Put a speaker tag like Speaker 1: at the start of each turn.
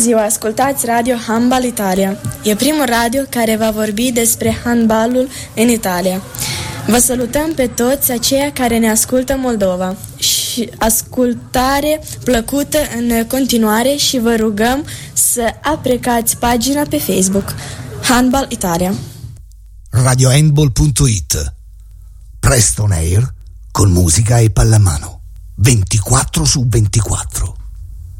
Speaker 1: ziua, ascultați Radio Handbal Italia. E primul radio care va vorbi despre handbalul în Italia. Vă salutăm pe toți aceia care ne ascultă Moldova și ascultare plăcută în continuare și vă rugăm să aprecați pagina pe Facebook Handbal Italia.
Speaker 2: RadioHandball.it. Presto on air con musica e pallamano 24/24.